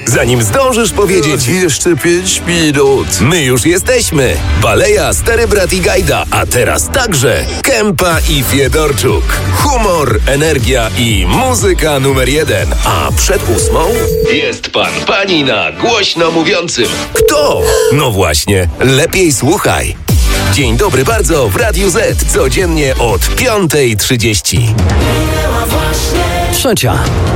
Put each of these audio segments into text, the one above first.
zanim zdążysz powiedzieć Jeszcze 5 minut. my już jesteśmy. Baleja, Stary Brat i Gajda, a teraz także Kępa i Fiedorczuk. Humor, energia i muzyka numer 1. A przed 8 jest pani na głośno mówiącym. Kto? No właśnie, lepiej słuchaj. Dzień dobry bardzo w Radiu Z. Codziennie od 5:30. Trzecia.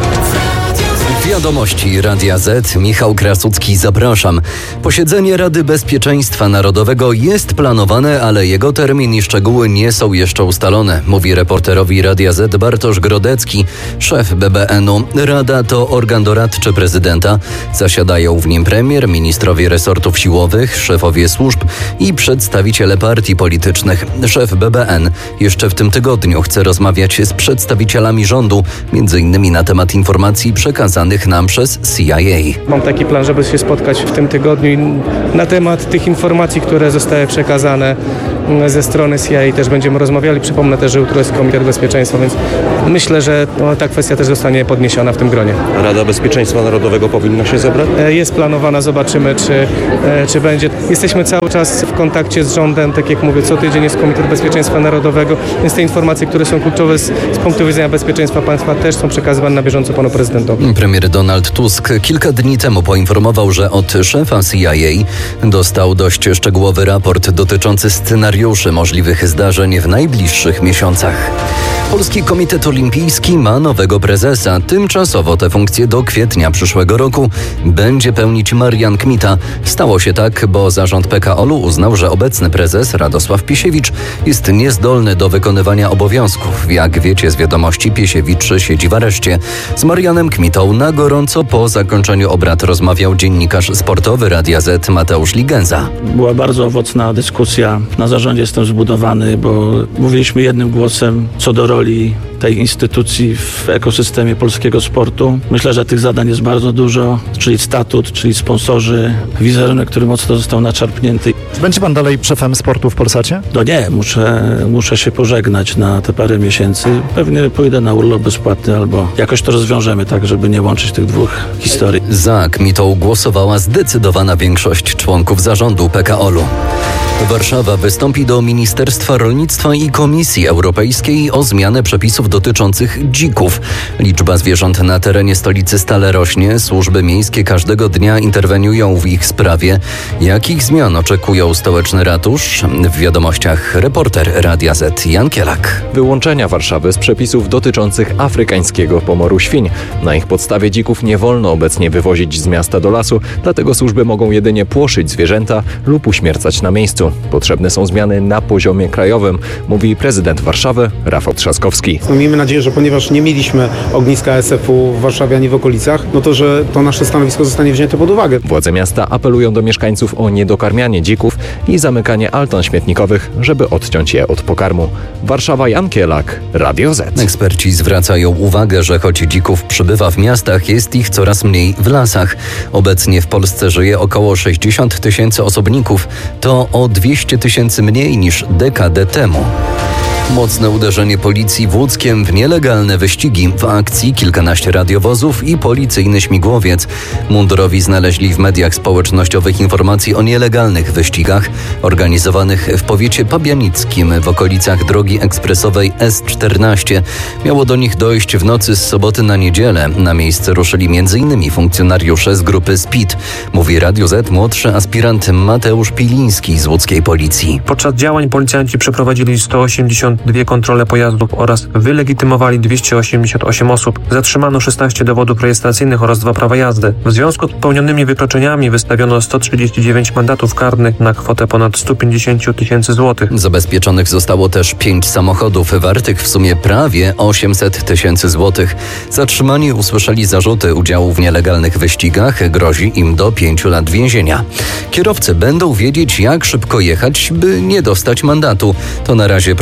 Wiadomości Radia Z. Michał Krasucki, zapraszam. Posiedzenie Rady Bezpieczeństwa Narodowego jest planowane, ale jego termin i szczegóły nie są jeszcze ustalone, mówi reporterowi Radia Z Bartosz Grodecki, szef BBN-u. Rada to organ doradczy prezydenta. Zasiadają w nim premier, ministrowie resortów siłowych, szefowie służb i przedstawiciele partii politycznych. Szef BBN jeszcze w tym tygodniu chce rozmawiać z przedstawicielami rządu, m.in. na temat informacji przekazanych nam przez CIA. Mam taki plan, żeby się spotkać w tym tygodniu i na temat tych informacji, które zostały przekazane ze strony CIA też będziemy rozmawiali. Przypomnę też, że jutro jest Komitet Bezpieczeństwa, więc myślę, że ta kwestia też zostanie podniesiona w tym gronie. Rada Bezpieczeństwa Narodowego powinna się zebrać? Jest planowana, zobaczymy czy będzie. Jesteśmy cały czas w kontakcie z rządem, tak jak mówię, co tydzień jest Komitet Bezpieczeństwa Narodowego, więc te informacje, które są kluczowe z punktu widzenia bezpieczeństwa państwa, też są przekazywane na bieżąco panu prezydentowi. Premier Donald Tusk kilka dni temu poinformował, że od szefa CIA dostał dość szczegółowy raport dotyczący scenariuszy możliwych zdarzeń w najbliższych miesiącach. Polski Komitet Olimpijski ma nowego prezesa. Tymczasowo tę funkcję do kwietnia przyszłego roku będzie pełnić Marian Kmita. Stało się tak, bo zarząd PKOL-u uznał, że obecny prezes Radosław Piesiewicz jest niezdolny do wykonywania obowiązków. Jak wiecie z wiadomości, Piesiewicz siedzi w areszcie. Z Marianem Kmitą na gorąco po zakończeniu obrad rozmawiał dziennikarz sportowy Radia Z Mateusz Ligenza. Była bardzo owocna dyskusja. Na zarządzie jestem zbudowany, bo mówiliśmy jednym głosem co do roli tej instytucji w ekosystemie polskiego sportu. Myślę, że tych zadań jest bardzo dużo, czyli statut, czyli sponsorzy, wizerunek, który mocno został naczarpnięty. Będzie pan dalej szefem sportu w Polsacie? No nie, muszę się pożegnać na te parę miesięcy. Pewnie pójdę na urlop bezpłatny albo jakoś to rozwiążemy tak, żeby nie łączyć tych dwóch historii. Za Kmitą głosowała zdecydowana większość członków zarządu PKOL-u. Warszawa wystąpi do Ministerstwa Rolnictwa i Komisji Europejskiej o zmianę przepisów dotyczących dzików. Liczba zwierząt na terenie stolicy stale rośnie. Służby miejskie każdego dnia interweniują w ich sprawie. Jakich zmian oczekują stołeczny ratusz? W wiadomościach reporter Radia Z Jan Kielak. Wyłączenia Warszawy z przepisów dotyczących afrykańskiego pomoru świń. Na ich podstawie dzików nie wolno obecnie wywozić z miasta do lasu, dlatego służby mogą jedynie płoszyć zwierzęta lub uśmiercać na miejscu. Potrzebne są zmiany na poziomie krajowym, mówi prezydent Warszawy Rafał Trzaskowski. Miejmy nadzieję, że ponieważ nie mieliśmy ogniska ASF-u w Warszawie ani w okolicach, no to że to nasze stanowisko zostanie wzięte pod uwagę. Władze miasta apelują do mieszkańców o niedokarmianie dzików i zamykanie altan śmietnikowych, żeby odciąć je od pokarmu. Warszawa, Jan Kielak, Radio Z. Eksperci zwracają uwagę, że choć dzików przybywa w miastach, jest ich coraz mniej w lasach. Obecnie w Polsce żyje około 60 000 osobników. To o 200 000 mniej niż dekadę temu. Mocne uderzenie policji w Łódzkiem w nielegalne wyścigi. W akcji kilkanaście radiowozów i policyjny śmigłowiec. Mundurowi znaleźli w mediach społecznościowych informacje o nielegalnych wyścigach organizowanych w powiecie pabianickim w okolicach drogi ekspresowej S14. Miało do nich dojść w nocy z soboty na niedzielę. Na miejsce ruszyli m.in. funkcjonariusze z grupy SPID. Mówi Radio Z młodszy aspirant Mateusz Piliński z łódzkiej policji. Podczas działań policjanci przeprowadzili 182 kontrole pojazdów oraz wylegitymowali 288 osób. Zatrzymano 16 dowodów rejestracyjnych oraz 2 prawa jazdy. W związku z popełnionymi wykroczeniami wystawiono 139 mandatów karnych na kwotę ponad 150 000 złotych. Zabezpieczonych zostało też 5 samochodów wartych w sumie prawie 800 000 złotych. Zatrzymani usłyszeli zarzuty udziału w nielegalnych wyścigach. Grozi im do 5 lat więzienia. Kierowcy będą wiedzieć, jak szybko jechać, by nie dostać mandatu. To na razie projekt badania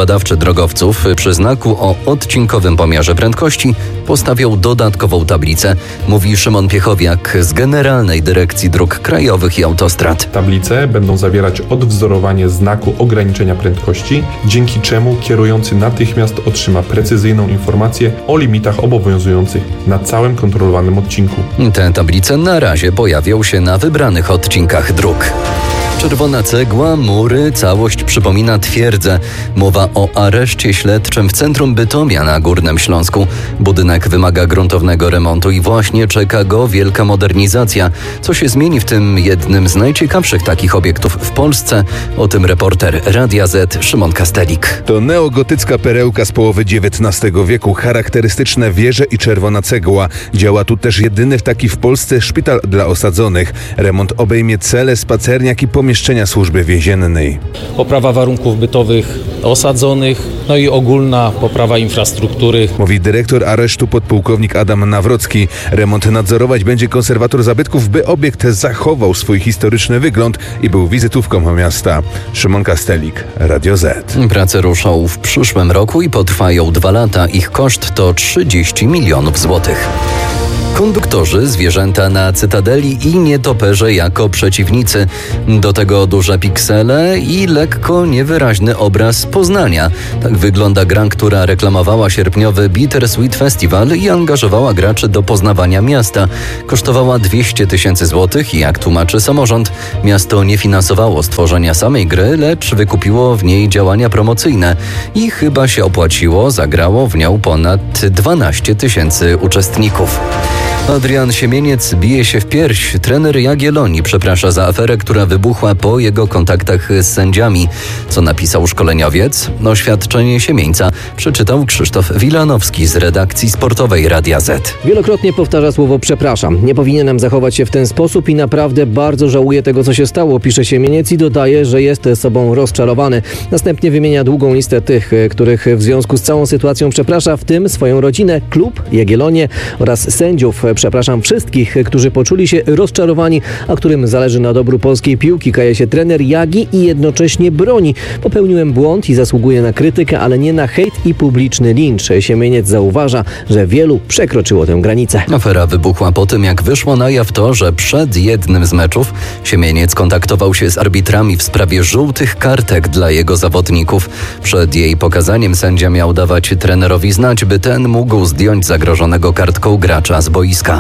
badawczy drogowców przy znaku o odcinkowym pomiarze prędkości postawią dodatkową tablicę, mówi Szymon Piechowiak z Generalnej Dyrekcji Dróg Krajowych i Autostrad. Tablice będą zawierać odwzorowanie znaku ograniczenia prędkości, dzięki czemu kierujący natychmiast otrzyma precyzyjną informację o limitach obowiązujących na całym kontrolowanym odcinku. Te tablice na razie pojawią się na wybranych odcinkach dróg. Czerwona cegła, mury, całość przypomina twierdzę. Mowa o areszcie śledczym w centrum Bytomia na Górnym Śląsku. Budynek wymaga gruntownego remontu i właśnie czeka go wielka modernizacja. Co się zmieni w tym jednym z najciekawszych takich obiektów w Polsce? O tym reporter Radia Z Szymon Kastelik. To neogotycka perełka z połowy XIX wieku, charakterystyczne wieże i czerwona cegła. Działa tu też jedyny taki w Polsce szpital dla osadzonych. Remont obejmie cele, spacerniak i pomieszczenia służby więziennej. Poprawa warunków bytowych osadzonych, no i ogólna poprawa infrastruktury. Mówi dyrektor aresztu podpułkownik Adam Nawrocki. Remont nadzorować będzie konserwator zabytków, by obiekt zachował swój historyczny wygląd i był wizytówką miasta. Szymon Kastelik, Radio Z. Prace ruszą w przyszłym roku i potrwają 2 lata. Ich koszt to 30 milionów złotych. Konduktorzy, zwierzęta na Cytadeli i nietoperze jako przeciwnicy. Do tego duże piksele i lekko niewyraźny obraz Poznania. Tak wygląda gra, która reklamowała sierpniowy Bittersweet Festival i angażowała graczy do poznawania miasta. Kosztowała 200 000 złotych i jak tłumaczy samorząd, miasto nie finansowało stworzenia samej gry, lecz wykupiło w niej działania promocyjne. I chyba się opłaciło, zagrało w nią ponad 12 000 uczestników. Adrian Siemieniec bije się w pierś. Trener Jagiellonii przeprasza za aferę, która wybuchła po jego kontaktach z sędziami. Co napisał szkoleniowiec? Oświadczenie Siemieńca przeczytał Krzysztof Wilanowski z redakcji sportowej Radia Z. Wielokrotnie powtarza słowo przepraszam. Nie powinienem zachować się w ten sposób i naprawdę bardzo żałuję tego, co się stało, pisze Siemieniec i dodaje, że jest sobą rozczarowany. Następnie wymienia długą listę tych, których w związku z całą sytuacją przeprasza, w tym swoją rodzinę, klub, Jagiellonię oraz sędziów. Przepraszam wszystkich, którzy poczuli się rozczarowani, a którym zależy na dobru polskiej piłki, kaje się trener Jagi i jednocześnie broni. Popełniłem błąd i zasługuję na krytykę, ale nie na hejt i publiczny lincz. Siemieniec zauważa, że wielu przekroczyło tę granicę. Afera wybuchła po tym, jak wyszło na jaw to, że przed jednym z meczów Siemieniec kontaktował się z arbitrami w sprawie żółtych kartek dla jego zawodników. Przed jej pokazaniem sędzia miał dawać trenerowi znać, by ten mógł zdjąć zagrożonego kartką gracza z boiska.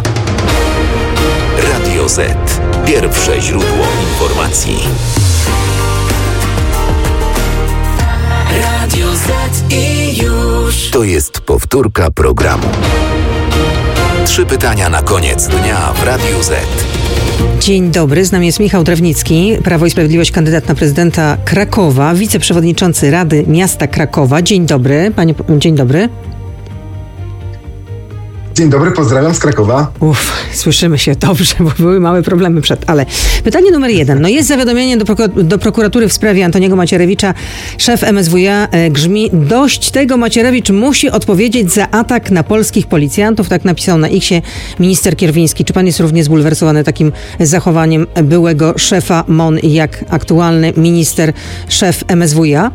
Radio Z. Pierwsze źródło informacji. Radio Z i już. To jest powtórka programu. 3 pytania na koniec dnia w Radiu Z. Dzień dobry, z nami jest Michał Drewnicki, Prawo i Sprawiedliwość, kandydat na prezydenta Krakowa, wiceprzewodniczący Rady Miasta Krakowa. Dzień dobry, panie, dzień dobry. Dzień dobry, pozdrawiam z Krakowa. Słyszymy się dobrze, bo były małe problemy ale pytanie numer 1. Jest zawiadomienie do prokuratury w sprawie Antoniego Macierewicza. Szef MSWiA grzmi: dość tego, Macierewicz musi odpowiedzieć za atak na polskich policjantów. Tak napisał na X-ie minister Kierwiński. Czy pan jest równie zbulwersowany takim zachowaniem byłego szefa MON jak aktualny minister, szef MSWiA?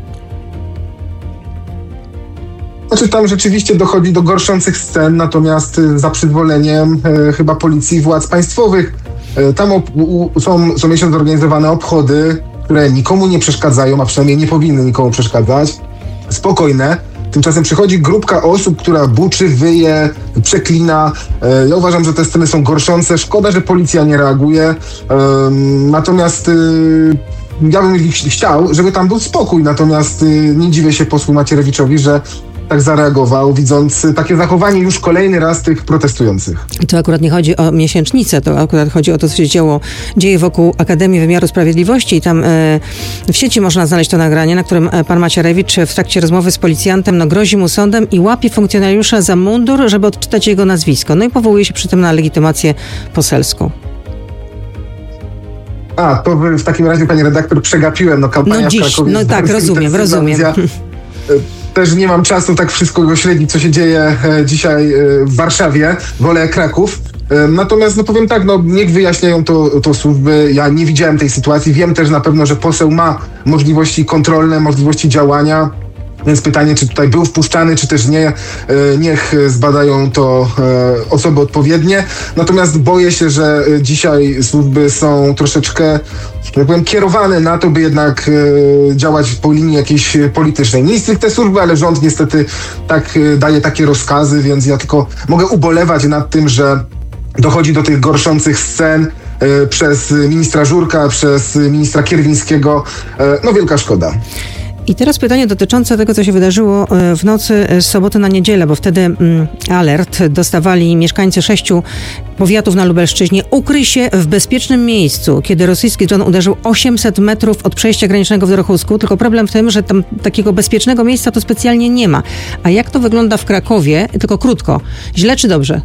Tam rzeczywiście dochodzi do gorszących scen, natomiast za przyzwoleniem chyba policji i władz państwowych. Tam są miesiąc zorganizowane obchody, które nikomu nie przeszkadzają, a przynajmniej nie powinny nikomu przeszkadzać. Spokojne. Tymczasem przychodzi grupka osób, która buczy, wyje, przeklina. Ja uważam, że te sceny są gorszące. Szkoda, że policja nie reaguje. Natomiast ja bym chciał, żeby tam był spokój. Natomiast nie dziwię się posłu Macierewiczowi, że tak zareagował, widząc takie zachowanie już kolejny raz tych protestujących. To akurat nie chodzi o miesięcznicę, to akurat chodzi o to, co się dzieje wokół Akademii Wymiaru Sprawiedliwości i tam w sieci można znaleźć to nagranie, na którym pan Macierewicz w trakcie rozmowy z policjantem grozi mu sądem i łapie funkcjonariusza za mundur, żeby odczytać jego nazwisko. I powołuje się przy tym na legitymację poselską. To w takim razie, pani redaktor, przegapiłem. Kampania w Krakowie. Tak, rozumiem. Też nie mam czasu tak wszystko śledzić, co się dzieje dzisiaj w Warszawie. Wolę Kraków. Natomiast powiem tak, niech wyjaśniają to służby. Ja nie widziałem tej sytuacji. Wiem też na pewno, że poseł ma możliwości kontrolne, możliwości działania. Więc pytanie, czy tutaj był wpuszczany, czy też nie, niech zbadają to osoby odpowiednie. Natomiast boję się, że dzisiaj służby są troszeczkę, jak powiem, kierowane na to, by jednak działać po linii jakiejś politycznej. Nie stricte służby, ale rząd niestety tak daje takie rozkazy, więc ja tylko mogę ubolewać nad tym, że dochodzi do tych gorszących scen przez ministra Żurka, przez ministra Kierwińskiego. No wielka szkoda. I teraz pytanie dotyczące tego, co się wydarzyło w nocy z soboty na niedzielę, bo wtedy alert dostawali mieszkańcy 6 powiatów na Lubelszczyźnie. Ukryj się w bezpiecznym miejscu, kiedy rosyjski dron uderzył 800 metrów od przejścia granicznego w Dorochusku. Tylko problem w tym, że tam takiego bezpiecznego miejsca to specjalnie nie ma. A jak to wygląda w Krakowie? Tylko krótko. Źle czy dobrze?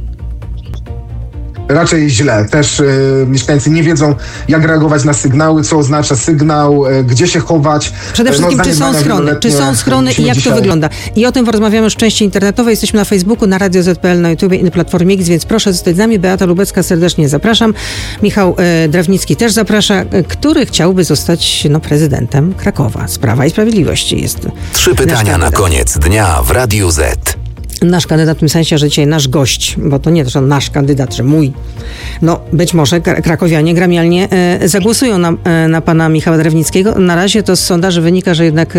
Raczej źle. Też mieszkańcy nie wiedzą, jak reagować na sygnały, co oznacza sygnał, gdzie się chować. Przede wszystkim, czy są schrony? Czy są schrony i jak to wygląda? I o tym porozmawiamy już w części internetowej. Jesteśmy na Facebooku, na Radio ZPL, na YouTube i na Platformie X, więc proszę zostać z nami. Beata Lubecka serdecznie zapraszam. Michał Drewnicki też zaprasza, który chciałby zostać prezydentem Krakowa. Z Prawa i Sprawiedliwości jest. 3 pytania na koniec dnia w Radiu Z. Nasz kandydat w tym sensie, że dzisiaj nasz gość, bo to nie to, że nasz kandydat, że mój. No być może krakowianie gremialnie zagłosują na pana Michała Drewnickiego. Na razie to z sondaży wynika, że jednak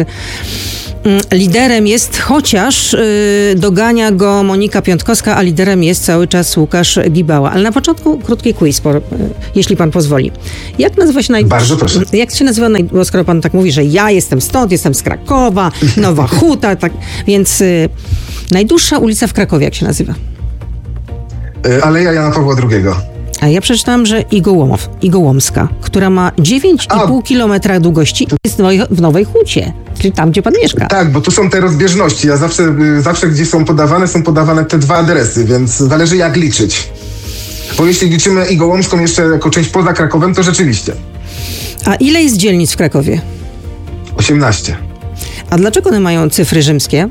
liderem jest, chociaż dogania go Monika Piątkowska, a liderem jest cały czas Łukasz Gibała. Ale na początku krótki quiz, jeśli pan pozwoli. Jak nazywa się Bardzo proszę. Jak się nazywa, bo skoro pan tak mówi, że ja jestem stąd, jestem z Krakowa, Nowa Huta, tak, więc najdłuższa ulica w Krakowie, jak się nazywa? Aleja Jana Pawła II. A ja przeczytałam, że Igołomska, która ma 9,5 kilometra długości, jest w Nowej Hucie, czyli tam, gdzie pan mieszka. Tak, bo tu są te rozbieżności. Ja zawsze gdzie są podawane te 2 adresy, więc zależy jak liczyć. Bo jeśli liczymy Igołomską jeszcze jako część poza Krakowem, to rzeczywiście. A ile jest dzielnic w Krakowie? 18. A dlaczego one mają cyfry rzymskie?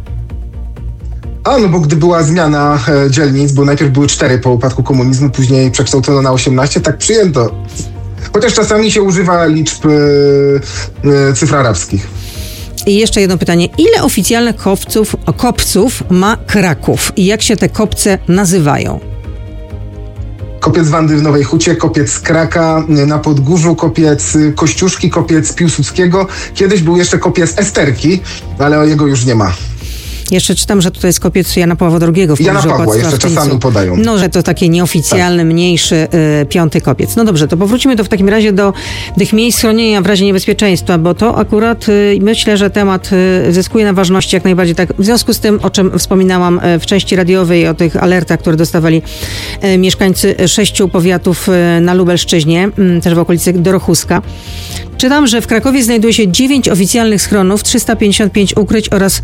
No bo gdy była zmiana dzielnic, bo najpierw były 4 po upadku komunizmu, później przekształcono na 18, tak przyjęto. Chociaż czasami się używa liczb cyfr arabskich. I jeszcze jedno pytanie. Ile oficjalnych kopców ma Kraków? I jak się te kopce nazywają? Kopiec Wandy w Nowej Hucie, kopiec Kraka na Podgórzu, kopiec Kościuszki, kopiec Piłsudskiego. Kiedyś był jeszcze kopiec Esterki, ale jego już nie ma. Jeszcze czytam, że tutaj jest kopiec Jana Pawła II. Jana Pawła jeszcze czasami podają. No, że to takie nieoficjalny, mniejszy 5. kopiec. No dobrze, to powrócimy w takim razie do tych miejsc schronienia w razie niebezpieczeństwa, bo to akurat myślę, że temat zyskuje na ważności jak najbardziej. Tak, w związku z tym, o czym wspominałam w części radiowej, o tych alertach, które dostawali mieszkańcy 6 powiatów na Lubelszczyźnie, też w okolicy Dorochuska. Czytam, że w Krakowie znajduje się 9 oficjalnych schronów, 355 ukryć oraz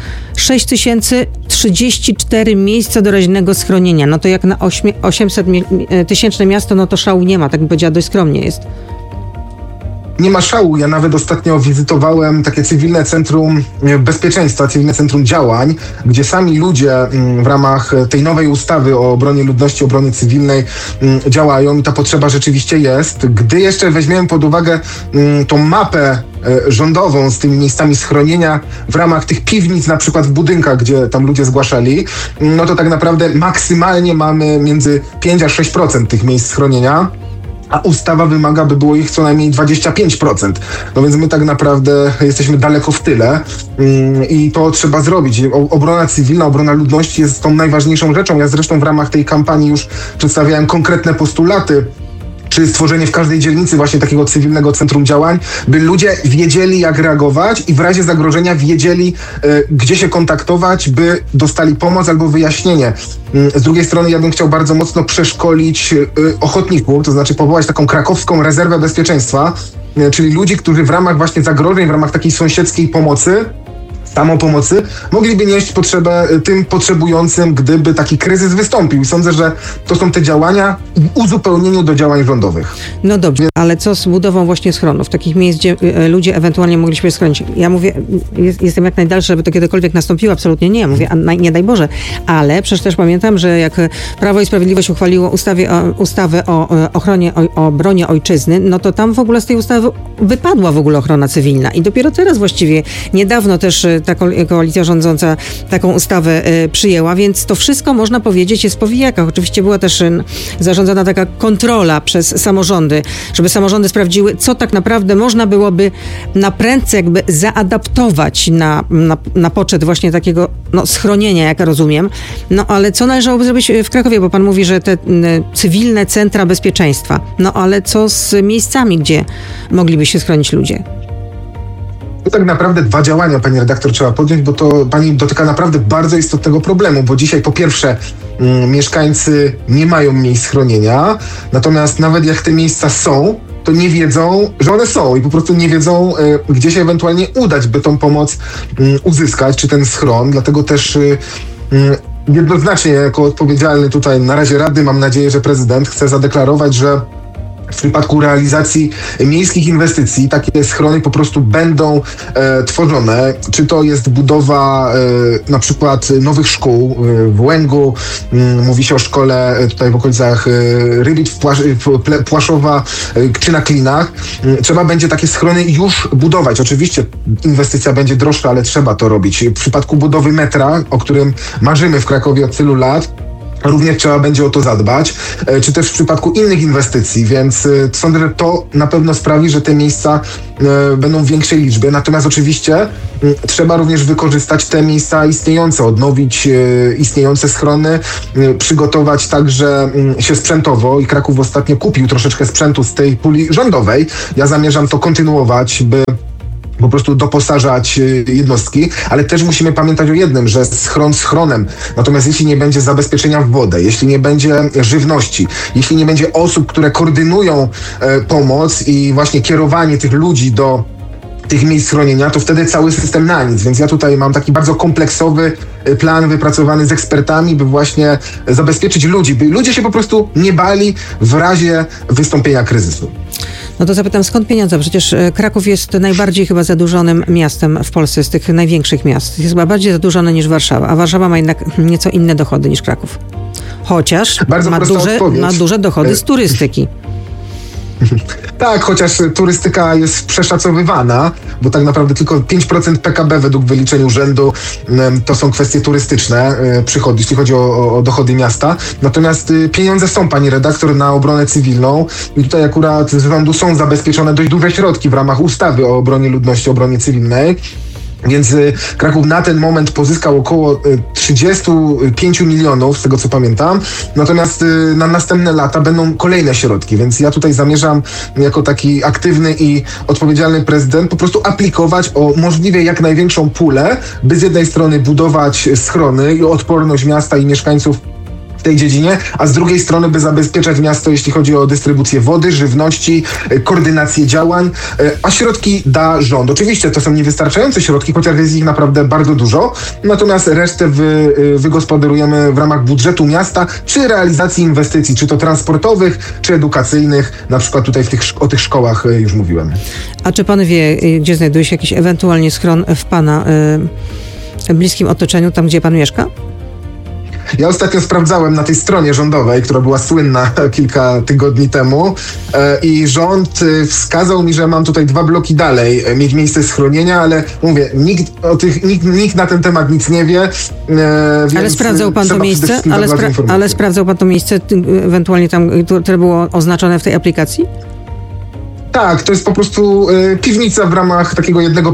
6034 miejsca doraźnego schronienia. No to jak na 800-tysięczne miasto, no to szału nie ma, tak bym powiedziała, dość skromnie jest. Nie ma szału. Ja nawet ostatnio wizytowałem takie cywilne centrum bezpieczeństwa, cywilne centrum działań, gdzie sami ludzie w ramach tej nowej ustawy o obronie ludności, obronie cywilnej działają i ta potrzeba rzeczywiście jest. Gdy jeszcze weźmiemy pod uwagę tą mapę rządową z tymi miejscami schronienia w ramach tych piwnic, na przykład w budynkach, gdzie tam ludzie zgłaszali, no to tak naprawdę maksymalnie mamy między 5 a 6% tych miejsc schronienia. A ustawa wymaga, by było ich co najmniej 25%. No więc my tak naprawdę jesteśmy daleko w tyle i to trzeba zrobić. Obrona cywilna, obrona ludności jest tą najważniejszą rzeczą. Ja zresztą w ramach tej kampanii już przedstawiałem konkretne postulaty, czy stworzenie w każdej dzielnicy właśnie takiego cywilnego centrum działań, by ludzie wiedzieli, jak reagować i w razie zagrożenia wiedzieli, gdzie się kontaktować, by dostali pomoc albo wyjaśnienie. Z drugiej strony ja bym chciał bardzo mocno przeszkolić ochotników, to znaczy powołać taką krakowską rezerwę bezpieczeństwa, czyli ludzi, którzy w ramach właśnie zagrożeń, w ramach takiej sąsiedzkiej pomocy, samopomocy, mogliby nieść potrzebę tym potrzebującym, gdyby taki kryzys wystąpił. I sądzę, że to są te działania w uzupełnieniu do działań rządowych. No dobrze, ale co z budową właśnie schronów, takich miejsc, gdzie ludzie ewentualnie mogli się schronić? Ja mówię, jestem jak najdalszy, żeby to kiedykolwiek nastąpiło, absolutnie nie. Mówię, nie daj Boże, ale przecież też pamiętam, że jak Prawo i Sprawiedliwość uchwaliło ustawę o ochronie, o obronie ojczyzny, no to tam w ogóle z tej ustawy wypadła w ogóle ochrona cywilna i dopiero teraz właściwie, niedawno też ta koalicja rządząca taką ustawę przyjęła, więc to wszystko można powiedzieć jest po wijakach. Oczywiście była też zarządzana taka kontrola przez samorządy, żeby samorządy sprawdziły, co tak naprawdę można byłoby na prędce jakby zaadaptować na poczet właśnie takiego schronienia, jak rozumiem. No ale co należałoby zrobić w Krakowie, bo pan mówi, że te cywilne centra bezpieczeństwa. No ale co z miejscami, gdzie mogliby się schronić ludzie? To tak naprawdę 2 działania, pani redaktor, trzeba podjąć, bo to pani dotyka naprawdę bardzo istotnego problemu, bo dzisiaj po pierwsze mieszkańcy nie mają miejsc schronienia, natomiast nawet jak te miejsca są, to nie wiedzą, że one są i po prostu nie wiedzą, gdzie się ewentualnie udać, by tą pomoc uzyskać, czy ten schron. Dlatego też jednoznacznie jako odpowiedzialny tutaj na razie radny, mam nadzieję, że prezydent chce zadeklarować, że w przypadku realizacji miejskich inwestycji takie schrony po prostu będą tworzone. Czy to jest budowa na przykład nowych szkół w Łęgu, mówi się o szkole tutaj w okolicach Rybit, Płaszowa czy na Klinach. Trzeba będzie takie schrony już budować. Oczywiście inwestycja będzie droższa, ale trzeba to robić. W przypadku budowy metra, o którym marzymy w Krakowie od tylu lat, również trzeba będzie o to zadbać, czy też w przypadku innych inwestycji, więc sądzę, że to na pewno sprawi, że te miejsca będą w większej liczbie. Natomiast oczywiście trzeba również wykorzystać te miejsca istniejące, odnowić istniejące schrony, przygotować także się sprzętowo i Kraków ostatnio kupił troszeczkę sprzętu z tej puli rządowej. Ja zamierzam to kontynuować, by po prostu doposażać jednostki, ale też musimy pamiętać o jednym, że schron schronem. Natomiast jeśli nie będzie zabezpieczenia w wodę, jeśli nie będzie żywności, jeśli nie będzie osób, które koordynują pomoc i właśnie kierowanie tych ludzi do tych miejsc schronienia, to wtedy cały system na nic. Więc ja tutaj mam taki bardzo kompleksowy plan wypracowany z ekspertami, by właśnie zabezpieczyć ludzi, by ludzie się po prostu nie bali w razie wystąpienia kryzysu. No to zapytam, skąd pieniądze? Przecież Kraków jest najbardziej chyba zadłużonym miastem w Polsce, z tych największych miast. Jest chyba bardziej zadłużony niż Warszawa, a Warszawa ma jednak nieco inne dochody niż Kraków. Chociaż ma duże dochody z turystyki. Tak, chociaż turystyka jest przeszacowywana, bo tak naprawdę tylko 5% PKB według wyliczeń urzędu to są kwestie turystyczne, przychody, jeśli chodzi o dochody miasta. Natomiast pieniądze są, pani redaktor, na obronę cywilną i tutaj akurat z rządu są zabezpieczone dość duże środki w ramach ustawy o obronie ludności, obronie cywilnej. Więc Kraków na ten moment pozyskał około 35 milionów, z tego co pamiętam. Natomiast na następne lata będą kolejne środki, więc ja tutaj zamierzam jako taki aktywny i odpowiedzialny prezydent po prostu aplikować o możliwie jak największą pulę, by z jednej strony budować schrony i odporność miasta i mieszkańców w tej dziedzinie, a z drugiej strony, by zabezpieczać miasto, jeśli chodzi o dystrybucję wody, żywności, koordynację działań, a środki da rząd. Oczywiście to są niewystarczające środki, chociaż jest ich naprawdę bardzo dużo, natomiast resztę wygospodarujemy w ramach budżetu miasta, czy realizacji inwestycji, czy to transportowych, czy edukacyjnych, na przykład tutaj o tych szkołach już mówiłem. A czy pan wie, gdzie znajduje się jakiś ewentualnie schron w pana bliskim otoczeniu, tam gdzie pan mieszka? Ja ostatnio sprawdzałem na tej stronie rządowej, która była słynna kilka tygodni temu i rząd wskazał mi, że mam tutaj 2 bloki dalej mieć miejsce schronienia, ale mówię, nikt na ten temat nic nie wie. Ale sprawdzał pan to miejsce? Ale sprawdzał pan to miejsce ewentualnie tam, które było oznaczone w tej aplikacji? Tak, to jest po prostu piwnica w ramach takiego jednego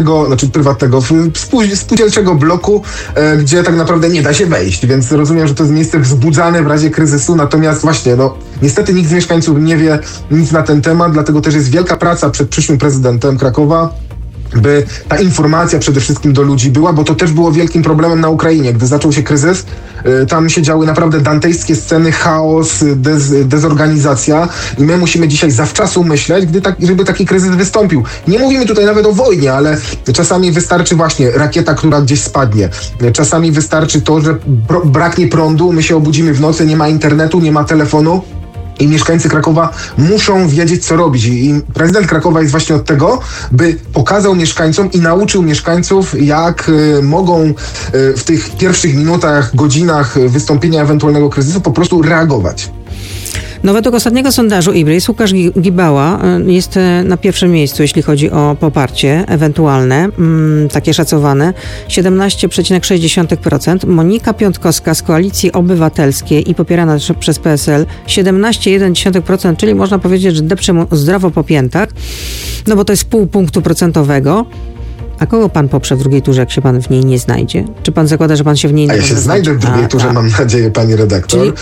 spółdzielczego bloku, gdzie tak naprawdę nie da się wejść, więc rozumiem, że to jest miejsce wzbudzane w razie kryzysu, natomiast właśnie, niestety nikt z mieszkańców nie wie nic na ten temat, dlatego też jest wielka praca przed przyszłym prezydentem Krakowa, by ta informacja przede wszystkim do ludzi była, bo to też było wielkim problemem na Ukrainie. Gdy zaczął się kryzys, tam się działy naprawdę dantejskie sceny, chaos, dezorganizacja i my musimy dzisiaj zawczasu myśleć, żeby taki kryzys wystąpił. Nie mówimy tutaj nawet o wojnie, ale czasami wystarczy właśnie rakieta, która gdzieś spadnie. Czasami wystarczy to, że braknie prądu, my się obudzimy w nocy, nie ma internetu, nie ma telefonu. I mieszkańcy Krakowa muszą wiedzieć, co robić. I prezydent Krakowa jest właśnie od tego, by pokazał mieszkańcom i nauczył mieszkańców, jak mogą w tych pierwszych minutach, godzinach wystąpienia ewentualnego kryzysu po prostu reagować. No według ostatniego sondażu Ibris Łukasz Gibała jest na pierwszym miejscu, jeśli chodzi o poparcie ewentualne, takie szacowane, 17,6%. Monika Piątkowska z Koalicji Obywatelskiej i popierana przez PSL 17,1%, czyli można powiedzieć, że depcze mu zdrowo po piętach, no bo to jest 0,5 punktu procentowego. A kogo pan poprze w drugiej turze, jak się pan w niej nie znajdzie? Czy pan zakłada, że pan się w niej nie znajdzie? A ja się znajdę w drugiej turze, mam nadzieję, pani redaktor. Czyli...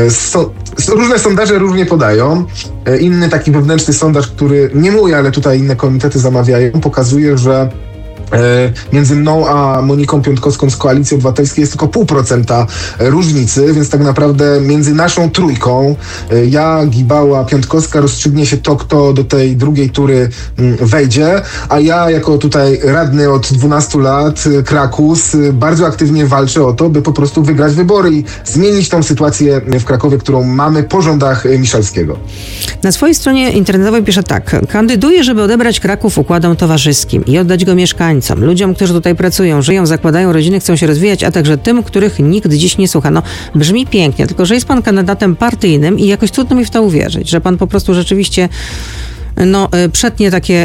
różne sondaże różnie podają. Inny taki wewnętrzny sondaż, który nie mój, ale tutaj inne komitety zamawiają, pokazuje, że między mną a Moniką Piątkowską z Koalicji Obywatelskiej jest tylko 0,5% różnicy, więc tak naprawdę między naszą trójką, ja, Gibała, Piątkowska, rozstrzygnie się to, kto do tej drugiej tury wejdzie, a ja jako tutaj radny od 12 lat, Krakus, bardzo aktywnie walczę o to, by po prostu wygrać wybory i zmienić tą sytuację w Krakowie, którą mamy po rządach Miszalskiego. Na swojej stronie internetowej pisze tak: kandyduję, żeby odebrać Kraków układom towarzyskim i oddać go mieszkańcom, ludziom, którzy tutaj pracują, żyją, zakładają rodziny, chcą się rozwijać, a także tym, których nikt dziś nie słucha. No, brzmi pięknie, tylko że jest pan kandydatem partyjnym i jakoś trudno mi w to uwierzyć, że pan po prostu rzeczywiście przetnie takie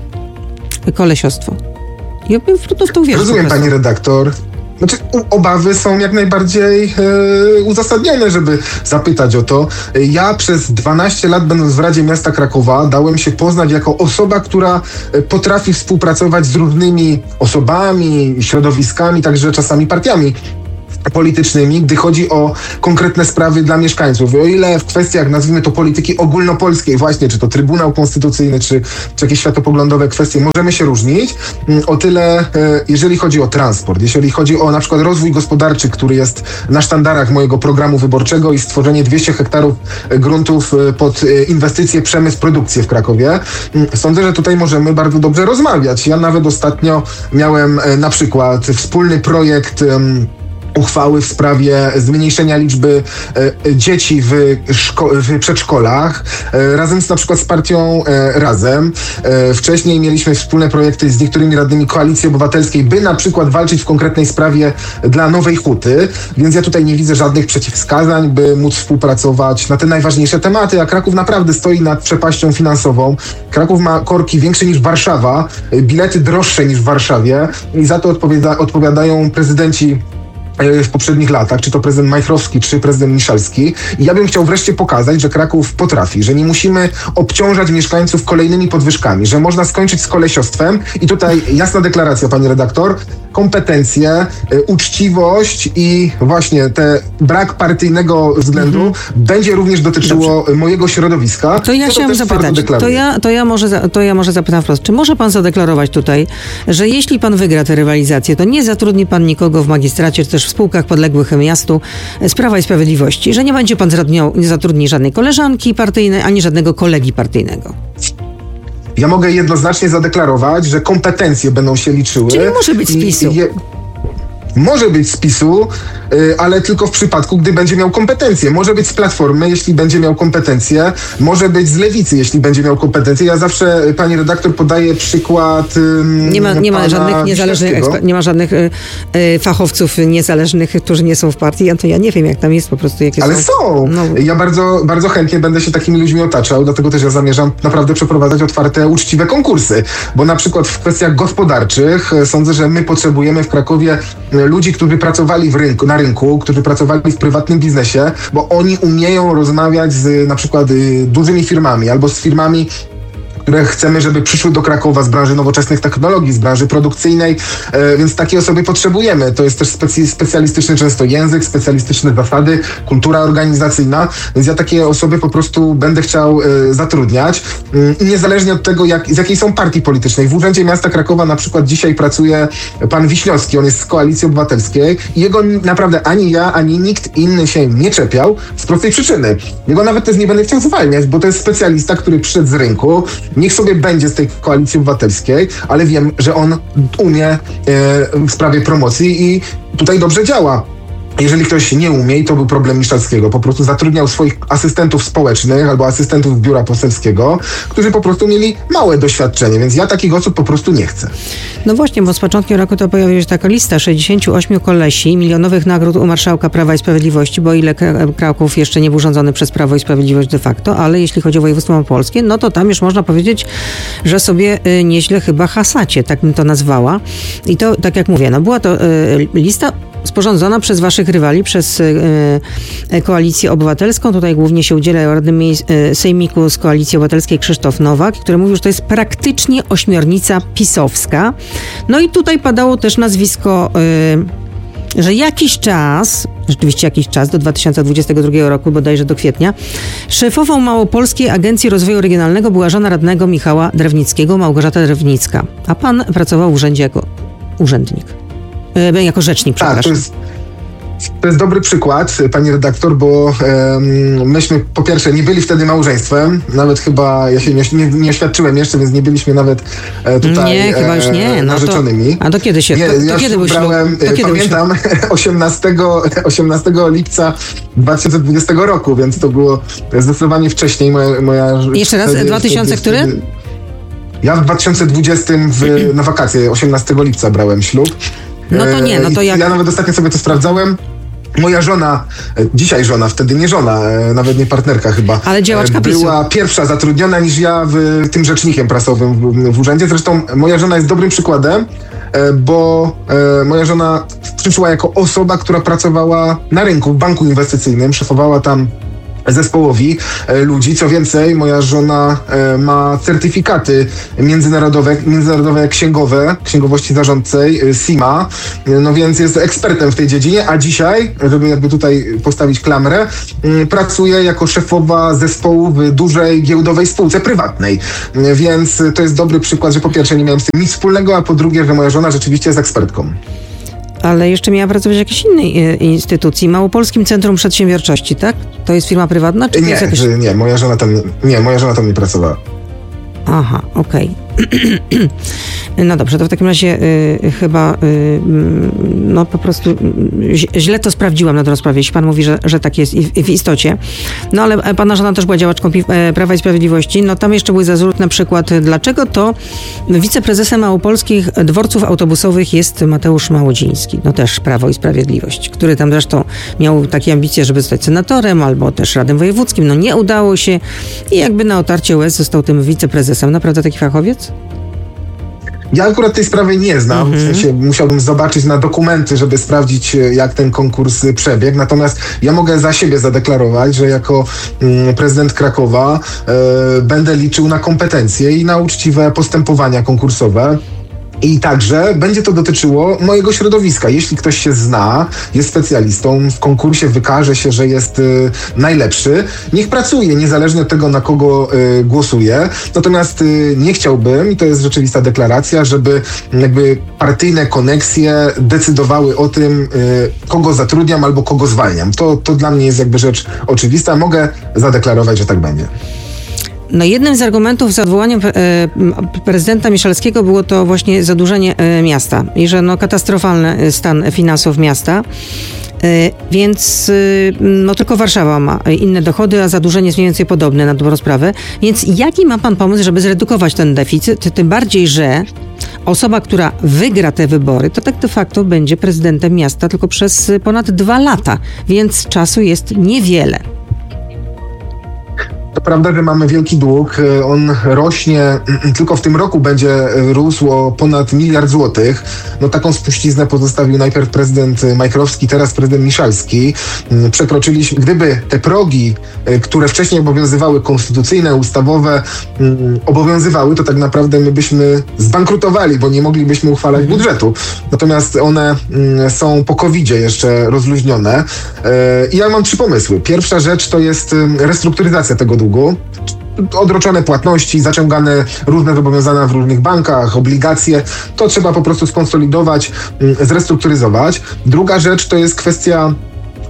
kolesiostwo. Ja bym trudno w to uwierzyć. Rozumiem, pani redaktor. Znaczy, obawy są jak najbardziej uzasadnione, żeby zapytać o to. Ja przez 12 lat, będąc w Radzie Miasta Krakowa, dałem się poznać jako osoba, która potrafi współpracować z różnymi osobami, środowiskami, także czasami partiami politycznymi, gdy chodzi o konkretne sprawy dla mieszkańców. O ile w kwestiach, nazwijmy to, polityki ogólnopolskiej, właśnie, czy to Trybunał Konstytucyjny, czy jakieś światopoglądowe kwestie, możemy się różnić. O tyle, jeżeli chodzi o transport, jeżeli chodzi o na przykład rozwój gospodarczy, który jest na sztandarach mojego programu wyborczego i stworzenie 200 hektarów gruntów pod inwestycje, przemysł, produkcję w Krakowie, sądzę, że tutaj możemy bardzo dobrze rozmawiać. Ja nawet ostatnio miałem na przykład wspólny projekt uchwały w sprawie zmniejszenia liczby dzieci w przedszkolach, razem na przykład z partią Razem. Wcześniej mieliśmy wspólne projekty z niektórymi radnymi Koalicji Obywatelskiej, by na przykład walczyć w konkretnej sprawie dla Nowej Huty, więc ja tutaj nie widzę żadnych przeciwwskazań, by móc współpracować na te najważniejsze tematy, a Kraków naprawdę stoi nad przepaścią finansową. Kraków ma korki większe niż Warszawa, bilety droższe niż w Warszawie i za to odpowiadają prezydenci w poprzednich latach, czy to prezydent Majchrowski, czy prezydent Miszalski. I ja bym chciał wreszcie pokazać, że Kraków potrafi, że nie musimy obciążać mieszkańców kolejnymi podwyżkami, że można skończyć z kolesiostwem i tutaj jasna deklaracja, pani redaktor, kompetencje, uczciwość i właśnie te brak partyjnego względu będzie również dotyczyło mojego środowiska. To ja chciałam zapytać, to ja może zapytam wprost, czy może pan zadeklarować tutaj, że jeśli pan wygra tę rywalizację, to nie zatrudni pan nikogo w magistracie, czy też w spółkach podległych miastu z Prawa i Sprawiedliwości, że nie będzie pan zatrudni żadnej koleżanki partyjnej, ani żadnego kolegi partyjnego? Ja mogę jednoznacznie zadeklarować, że kompetencje będą się liczyły. Czyli może być z PiS-u. Może być z PiS-u, ale tylko w przypadku, gdy będzie miał kompetencje. Może być z Platformy, jeśli będzie miał kompetencje. Może być z Lewicy, jeśli będzie miał kompetencje. Ja zawsze, pani redaktor, podaję przykład nie ma żadnych niezależnych nie ma żadnych fachowców niezależnych, którzy nie są w partii. Ja nie wiem, jak tam jest po prostu. Jakie ale są! No. Ja bardzo, bardzo chętnie będę się takimi ludźmi otaczał, dlatego też ja zamierzam naprawdę przeprowadzać otwarte, uczciwe konkursy. Bo na przykład w kwestiach gospodarczych sądzę, że my potrzebujemy w Krakowie ludzi, którzy pracowali na rynku, którzy pracowali w prywatnym biznesie, bo oni umieją rozmawiać z na przykład dużymi firmami albo z firmami, które chcemy, żeby przyszły do Krakowa z branży nowoczesnych technologii, z branży produkcyjnej, więc takie osoby potrzebujemy. To jest też specjalistyczny często język, specjalistyczne zasady, kultura organizacyjna, więc ja takie osoby po prostu będę chciał zatrudniać. I niezależnie od tego, z jakiej są partii politycznej. W Urzędzie Miasta Krakowa na przykład dzisiaj pracuje pan Wiśniowski, on jest z Koalicji Obywatelskiej i jego naprawdę ani ja, ani nikt inny się nie czepiał z prostej przyczyny. Jego nawet też nie będę chciał zwalniać, bo to jest specjalista, który przyszedł z rynku. Niech sobie będzie z tej Koalicji Obywatelskiej, ale wiem, że on umie w sprawie promocji i tutaj dobrze działa. jeżeli ktoś nie umie, i to był problem Miszalskiego, po prostu zatrudniał swoich asystentów społecznych albo asystentów biura poselskiego, którzy po prostu mieli małe doświadczenie, więc ja takich osób po prostu nie chcę. No właśnie, bo z początkiem roku to pojawiła się taka lista 68 kolesi, milionowych nagród u marszałka Prawa i Sprawiedliwości, bo ile Kraków jeszcze nie był rządzony przez Prawo i Sprawiedliwość de facto, ale jeśli chodzi o województwo małopolskie, no to tam już można powiedzieć, że sobie nieźle chyba hasacie, tak bym to nazwała. I to, tak jak mówię, no była to lista sporządzona przez waszych rywali, przez Koalicję Obywatelską. Tutaj głównie się udziela radny sejmiku z Koalicji Obywatelskiej Krzysztof Nowak, który mówił, że to jest praktycznie ośmiornica pisowska. No i tutaj padało też nazwisko, że rzeczywiście jakiś czas, do 2022 roku, bodajże do kwietnia, szefową Małopolskiej Agencji Rozwoju Regionalnego była żona radnego Michała Drewnickiego, Małgorzata Drewnicka. A pan pracował w urzędzie jako urzędnik. Jako rzecznik, przepraszam. To jest dobry przykład, pani redaktor, bo myśmy po pierwsze nie byli wtedy małżeństwem, nawet chyba ja się nie oświadczyłem jeszcze, więc nie byliśmy nawet tutaj nie, chyba już nie. narzeczonymi. A to kiedy się? Nie, to kiedy był ślub? Pamiętam 18 lipca 2020 roku, więc to było zdecydowanie wcześniej. Moja jeszcze raz, 2000 który? Ja w 2020 na wakacje 18 lipca brałem ślub. No to nie, no to jak... Ja nawet ostatnio sobie to sprawdzałem. Moja żona, dzisiaj żona, wtedy nie żona, nawet nie partnerka chyba. Ale działaczka PiS-u. Była pierwsza zatrudniona niż ja tym rzecznikiem prasowym w urzędzie. Zresztą moja żona jest dobrym przykładem, bo moja żona przyszła jako osoba, która pracowała na rynku, w banku inwestycyjnym, szefowała tam zespołowi ludzi. Co więcej, moja żona ma certyfikaty międzynarodowe księgowości zarządczej CIMA, no więc jest ekspertem w tej dziedzinie, a dzisiaj, żeby jakby tutaj postawić klamrę, pracuje jako szefowa zespołu w dużej giełdowej spółce prywatnej. Więc to jest dobry przykład, że po pierwsze nie miałem z tym nic wspólnego, a po drugie, że moja żona rzeczywiście jest ekspertką. Ale jeszcze miała pracować w jakiejś innej instytucji, Małopolskim Centrum Przedsiębiorczości, tak? To jest firma prywatna? Czy to jest jakaś... Nie, moja żona tam nie pracowała. Aha, okej. No dobrze, to w takim razie chyba no po prostu źle to sprawdziłam na rozprawie, jeśli pan mówi, że tak jest w istocie. No ale pana żona też była działaczką Prawa i Sprawiedliwości. No tam jeszcze był zarzut na przykład, dlaczego to wiceprezesem małopolskich dworców autobusowych jest Mateusz Małodziński. No też Prawo i Sprawiedliwość, który tam zresztą miał takie ambicje, żeby zostać senatorem albo też radnym wojewódzkim. No nie udało się i jakby na otarcie łez został tym wiceprezesem. Naprawdę taki fachowiec? Ja akurat tej sprawy nie znam, w sensie musiałbym zobaczyć na dokumenty, żeby sprawdzić, jak ten konkurs przebiegł. Natomiast ja mogę za siebie zadeklarować, że jako prezydent Krakowa będę liczył na kompetencje i na uczciwe postępowania konkursowe. I także będzie to dotyczyło mojego środowiska. Jeśli ktoś się zna, jest specjalistą, w konkursie wykaże się, że jest najlepszy, niech pracuje, niezależnie od tego, na kogo głosuje. Natomiast nie chciałbym, i to jest rzeczywista deklaracja, żeby jakby partyjne koneksje decydowały o tym, kogo zatrudniam albo kogo zwalniam. To dla mnie jest jakby rzecz oczywista. Mogę zadeklarować, że tak będzie. No jednym z argumentów za odwołaniem prezydenta Miszalskiego było to właśnie zadłużenie miasta i że no katastrofalny stan finansów miasta. Więc no tylko Warszawa ma inne dochody, a zadłużenie jest mniej więcej podobne na dobrą sprawę. Więc jaki ma pan pomysł, żeby zredukować ten deficyt? Tym bardziej, że osoba, która wygra te wybory, to tak de facto będzie prezydentem miasta tylko przez ponad 2 lata, więc czasu jest niewiele. To prawda, że mamy wielki dług. On rośnie, tylko w tym roku będzie rósł o ponad 1 miliard złotych. No taką spuściznę pozostawił najpierw prezydent Majchrowski, teraz prezydent Miszalski. Przekroczyliśmy, gdyby te progi, które wcześniej obowiązywały, konstytucyjne, ustawowe, obowiązywały, to tak naprawdę my byśmy zbankrutowali, bo nie moglibyśmy uchwalać budżetu. Natomiast one są po COVID-zie jeszcze rozluźnione. I ja mam 3 pomysły. Pierwsza rzecz to jest restrukturyzacja tego długu. Odroczone płatności, zaciągane różne zobowiązania w różnych bankach, obligacje. To trzeba po prostu skonsolidować, zrestrukturyzować. Druga rzecz to jest kwestia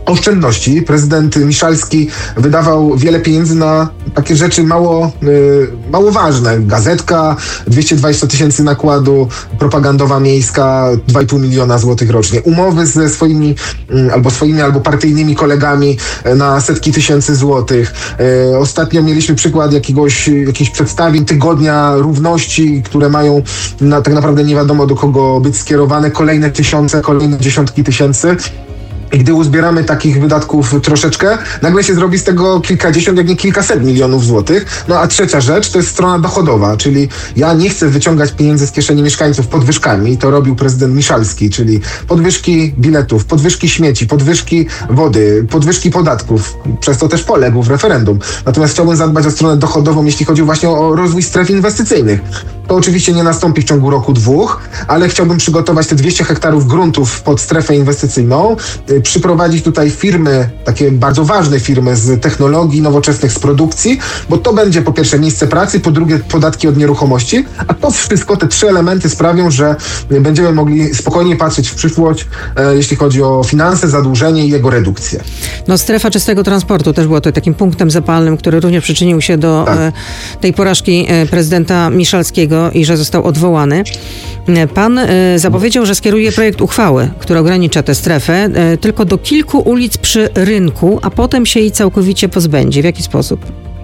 oszczędności. Prezydent Miszalski wydawał wiele pieniędzy na takie rzeczy mało ważne. Gazetka, 220 000 nakładu, propagandowa miejska, 2,5 miliona złotych rocznie. Umowy ze swoimi albo partyjnymi kolegami na setki tysięcy złotych. Ostatnio mieliśmy przykład jakichś przedstawień Tygodnia Równości, które mają tak naprawdę nie wiadomo do kogo być skierowane. Kolejne dziesiątki tysięcy. I gdy uzbieramy takich wydatków troszeczkę, nagle się zrobi z tego kilkadziesiąt, jak nie kilkaset milionów złotych. No a trzecia rzecz to jest strona dochodowa, czyli ja nie chcę wyciągać pieniędzy z kieszeni mieszkańców podwyżkami, to robił prezydent Miszalski, czyli podwyżki biletów, podwyżki śmieci, podwyżki wody, podwyżki podatków, przez to też poległ w referendum. Natomiast chciałbym zadbać o stronę dochodową, jeśli chodzi właśnie o rozwój stref inwestycyjnych. To oczywiście nie nastąpi w ciągu roku, dwóch, ale chciałbym przygotować te 200 hektarów gruntów pod strefę inwestycyjną, przyprowadzić tutaj firmy, takie bardzo ważne firmy z technologii nowoczesnych, z produkcji, bo to będzie po pierwsze miejsce pracy, po drugie podatki od nieruchomości, a to wszystko, te trzy elementy sprawią, że będziemy mogli spokojnie patrzeć w przyszłość, jeśli chodzi o finanse, zadłużenie i jego redukcję. No strefa czystego transportu też było to takim punktem zapalnym, który również przyczynił się do tej porażki prezydenta Miszalskiego i że został odwołany. Pan zapowiedział, że skieruje projekt uchwały, która ogranicza tę strefę tylko do kilku ulic przy rynku, a potem się jej całkowicie pozbędzie. W jaki sposób?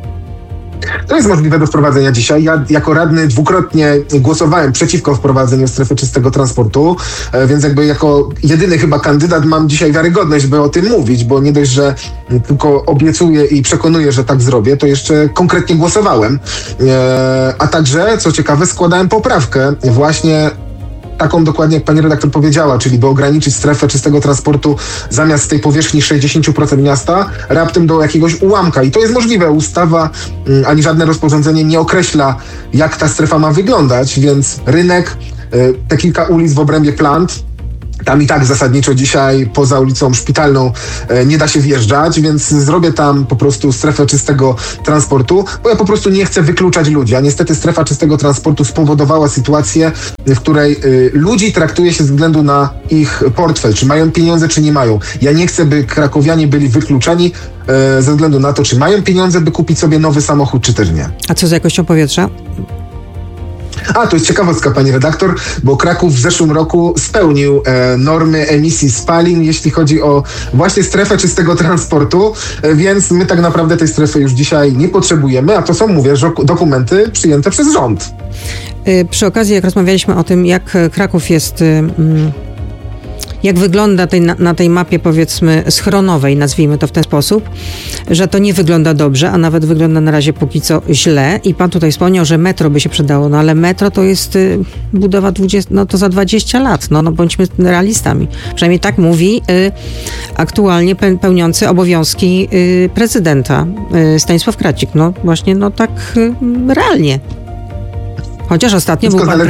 To jest możliwe do wprowadzenia dzisiaj. Ja jako radny dwukrotnie głosowałem przeciwko wprowadzeniu strefy czystego transportu, więc jakby jako jedyny chyba kandydat mam dzisiaj wiarygodność, by o tym mówić, bo nie dość, że tylko obiecuję i przekonuję, że tak zrobię, to jeszcze konkretnie głosowałem. A także, co ciekawe, składałem poprawkę właśnie taką dokładnie, jak pani redaktor powiedziała, czyli by ograniczyć strefę czystego transportu zamiast tej powierzchni 60% miasta raptem do jakiegoś ułamka. I to jest możliwe. Ustawa ani żadne rozporządzenie nie określa, jak ta strefa ma wyglądać, więc rynek, te kilka ulic w obrębie plant, tam i tak zasadniczo dzisiaj poza ulicą Szpitalną nie da się wjeżdżać, więc zrobię tam po prostu strefę czystego transportu, bo ja po prostu nie chcę wykluczać ludzi, a niestety strefa czystego transportu spowodowała sytuację, w której ludzi traktuje się ze względu na ich portfel, czy mają pieniądze, czy nie mają. Ja nie chcę, by krakowianie byli wykluczani ze względu na to, czy mają pieniądze, by kupić sobie nowy samochód, czy też nie. A co z jakością powietrza? To jest ciekawostka, pani redaktor, bo Kraków w zeszłym roku spełnił normy emisji spalin, jeśli chodzi o właśnie strefę czystego transportu, więc my tak naprawdę tej strefy już dzisiaj nie potrzebujemy, a to są, mówię, dokumenty przyjęte przez rząd. Przy okazji, jak rozmawialiśmy o tym, jak Kraków jest... Jak wygląda na tej mapie, powiedzmy, schronowej, nazwijmy to w ten sposób, że to nie wygląda dobrze, a nawet wygląda na razie póki co źle. I pan tutaj wspomniał, że metro by się przydało, no ale metro to jest budowa to za 20 lat, no bądźmy realistami. Przynajmniej tak mówi aktualnie pełniący obowiązki prezydenta Stanisław Kracik. No właśnie, tak realnie. Chociaż ostatnio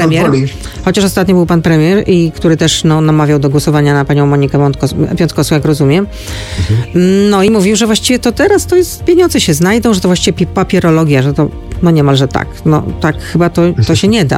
był pan premier, i który też namawiał do głosowania na panią Monikę Piątkowską, jak rozumiem. No i mówił, że właściwie to teraz to jest, pieniądze się znajdą, że to właściwie papierologia, że to niemalże tak. Tak chyba to się nie da,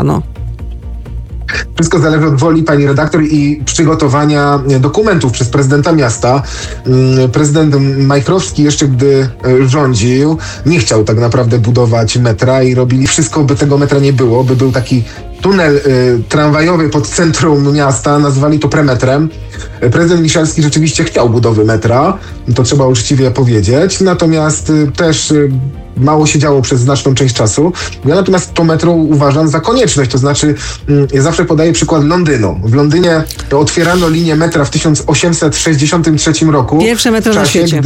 Wszystko zależy od woli pani redaktor i przygotowania dokumentów przez prezydenta miasta. Prezydent Majchrowski jeszcze gdy rządził, nie chciał tak naprawdę budować metra i robili wszystko, by tego metra nie było, by był taki tunel tramwajowy pod centrum miasta, nazwali to premetrem. Prezydent Miszalski rzeczywiście chciał budowy metra, to trzeba uczciwie powiedzieć, natomiast też mało się działo przez znaczną część czasu. Ja natomiast to metro uważam za konieczność, to znaczy ja zawsze podaję przykład Londynu. W Londynie otwierano linię metra w 1863 roku. Pierwsze metro na świecie.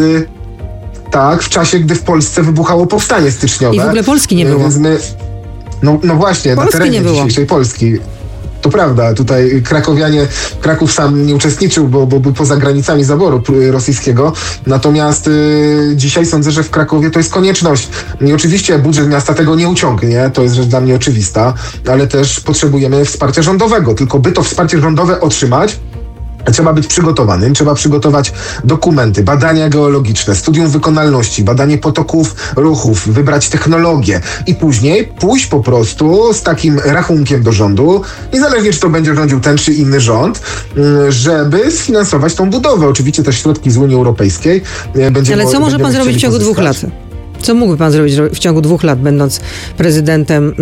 W czasie, gdy w Polsce wybuchało powstanie styczniowe. I w ogóle Polski nie było. Więc no właśnie, Polski na terenie dzisiejszej Polski. To prawda, tutaj Kraków sam nie uczestniczył, bo był poza granicami zaboru rosyjskiego. Natomiast dzisiaj sądzę, że w Krakowie to jest konieczność. I oczywiście budżet miasta tego nie uciągnie, to jest rzecz dla mnie oczywista, ale też potrzebujemy wsparcia rządowego. Tylko by to wsparcie rządowe otrzymać, Trzeba być przygotowanym, trzeba przygotować dokumenty, badania geologiczne, studium wykonalności, badanie potoków ruchów, wybrać technologię i później pójść po prostu z takim rachunkiem do rządu, niezależnie czy to będzie rządził ten czy inny rząd, żeby sfinansować tą budowę. Oczywiście też środki z Unii Europejskiej. Ale co może pan zrobić w ciągu 2 lat? Co mógłby pan zrobić w ciągu 2 lat, będąc prezydentem,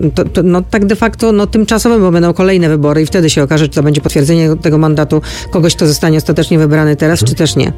tak de facto tymczasowym, bo będą kolejne wybory i wtedy się okaże, czy to będzie potwierdzenie tego mandatu kogoś, kto zostanie ostatecznie wybrany teraz, czy też nie?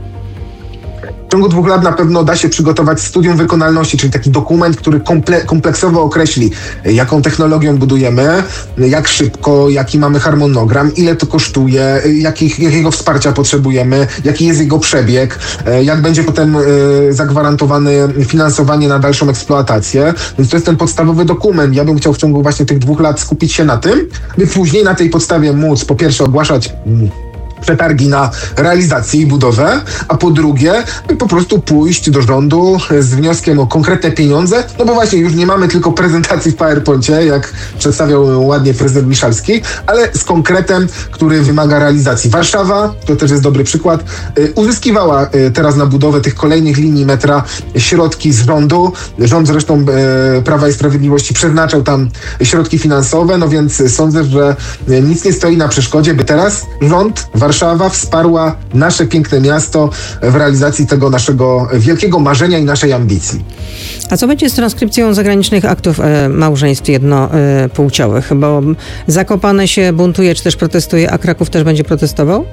W ciągu 2 lat na pewno da się przygotować studium wykonalności, czyli taki dokument, który kompleksowo określi, jaką technologią budujemy, jak szybko, jaki mamy harmonogram, ile to kosztuje, jakiego wsparcia potrzebujemy, jaki jest jego przebieg, jak będzie potem zagwarantowane finansowanie na dalszą eksploatację. Więc to jest ten podstawowy dokument. Ja bym chciał w ciągu właśnie tych 2 lat skupić się na tym, by później na tej podstawie móc po pierwsze ogłaszać przetargi na realizację i budowę, a po drugie po prostu pójść do rządu z wnioskiem o konkretne pieniądze, bo właśnie już nie mamy tylko prezentacji w PowerPoincie, jak przedstawiał ładnie prezydent Miszalski, ale z konkretem, który wymaga realizacji. Warszawa, to też jest dobry przykład, uzyskiwała teraz na budowę tych kolejnych linii metra środki z rządu. Rząd zresztą Prawa i Sprawiedliwości przeznaczał tam środki finansowe, no więc sądzę, że nic nie stoi na przeszkodzie, by teraz rząd Warszawa wsparła nasze piękne miasto w realizacji tego naszego wielkiego marzenia i naszej ambicji. A co będzie z transkrypcją zagranicznych aktów małżeństw jednopłciowych? Bo Zakopane się buntuje, czy też protestuje, a Kraków też będzie protestował?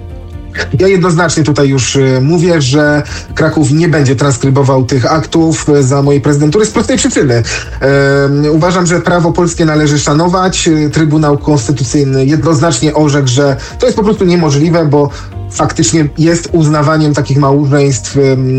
Ja jednoznacznie tutaj już mówię, że Kraków nie będzie transkrybował tych aktów za mojej prezydentury z prostej przyczyny. Uważam, że prawo polskie należy szanować. Trybunał Konstytucyjny jednoznacznie orzekł, że to jest po prostu niemożliwe, bo faktycznie jest uznawaniem takich małżeństw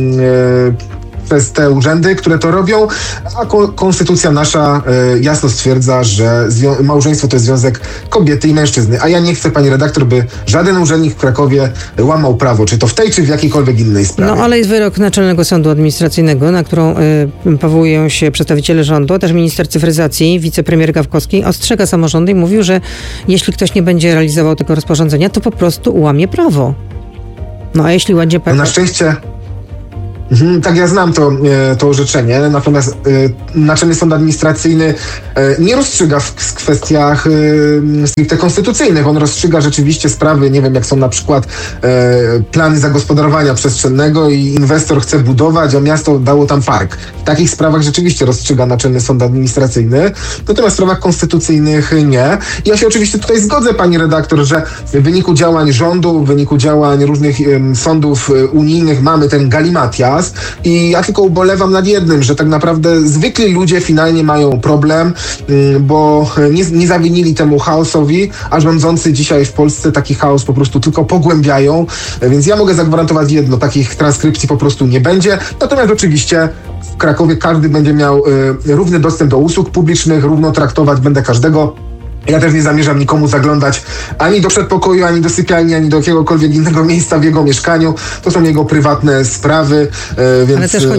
przez te urzędy, które to robią, a konstytucja nasza jasno stwierdza, że małżeństwo to jest związek kobiety i mężczyzny. A ja nie chcę, pani redaktor, by żaden urzędnik w Krakowie łamał prawo, czy to w tej, czy w jakiejkolwiek innej sprawie. No ale jest wyrok Naczelnego Sądu Administracyjnego, na którą powołują się przedstawiciele rządu, a też minister cyfryzacji, wicepremier Gawkowski, ostrzega samorządy i mówił, że jeśli ktoś nie będzie realizował tego rozporządzenia, to po prostu łamie prawo. No a jeśli łamie prawo... Na szczęście... Tak, ja znam to orzeczenie, natomiast Naczelny Sąd Administracyjny nie rozstrzyga w kwestiach stricte konstytucyjnych. On rozstrzyga rzeczywiście sprawy, nie wiem, jak są na przykład plany zagospodarowania przestrzennego i inwestor chce budować, a miasto dało tam park. W takich sprawach rzeczywiście rozstrzyga Naczelny Sąd Administracyjny, natomiast w sprawach konstytucyjnych nie. Ja się oczywiście tutaj zgodzę, pani redaktor, że w wyniku działań rządu, w wyniku działań różnych sądów unijnych mamy ten galimatias. I ja tylko ubolewam nad jednym, że tak naprawdę zwykli ludzie finalnie mają problem, bo nie zawinili temu chaosowi, a rządzący dzisiaj w Polsce taki chaos po prostu tylko pogłębiają. Więc ja mogę zagwarantować jedno, takich transkrypcji po prostu nie będzie. Natomiast oczywiście w Krakowie każdy będzie miał równy dostęp do usług publicznych, równo traktować będę każdego. Ja też nie zamierzam nikomu zaglądać ani do przedpokoju, ani do sypialni, ani do jakiegokolwiek innego miejsca w jego mieszkaniu. To są jego prywatne sprawy, więc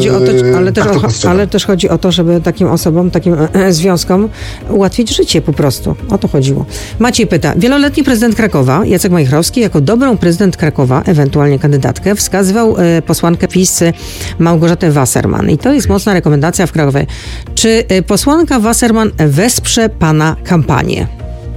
ale też chodzi o to, żeby takim osobom, takim związkom ułatwić życie po prostu. O to chodziło. Maciej pyta. Wieloletni prezydent Krakowa, Jacek Majchrowski, jako dobrą prezydent Krakowa, ewentualnie kandydatkę, wskazywał posłankę PiS Małgorzatę Wasserman. I to jest mocna rekomendacja w Krakowie. Czy posłanka Wasserman wesprze pana kampanię?